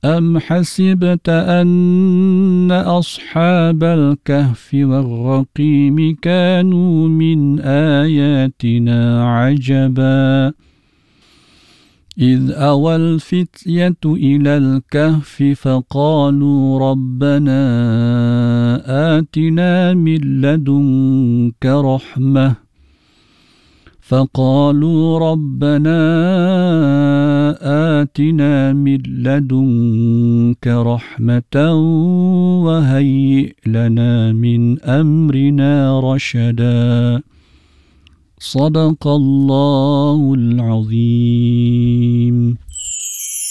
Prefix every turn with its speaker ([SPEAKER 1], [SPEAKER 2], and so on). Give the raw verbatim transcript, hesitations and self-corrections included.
[SPEAKER 1] أم حسبت أن أصحاب الكهف والرقيم كانوا من آياتنا عجبا إذ أوى الفتية إلى الكهف فقالوا ربنا آتنا من لدنك رحمة فقالوا ربنا آتنا من لدنك رحمة وهيئ لنا من أمرنا رشدا صدق الله العظيم.